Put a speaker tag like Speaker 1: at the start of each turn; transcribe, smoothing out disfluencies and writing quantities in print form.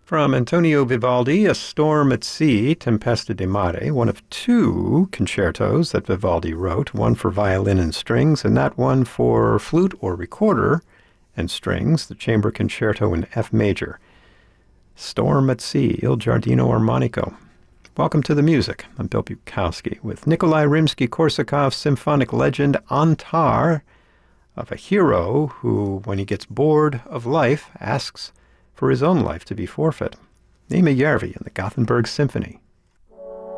Speaker 1: From Antonio Vivaldi, A Storm at Sea, Tempesta di Mare, one of two concertos that Vivaldi wrote, one for violin and strings, and that one for flute or recorder and strings, the chamber concerto in F major. Storm at Sea, Il Giardino Armonico. Welcome to the music. I'm Bill Bukowski with Nikolai Rimsky-Korsakov's symphonic legend Antar, of a hero who, when he gets bored of life, asks for his own life to be forfeit. Nima Järvi in the Gothenburg Symphony.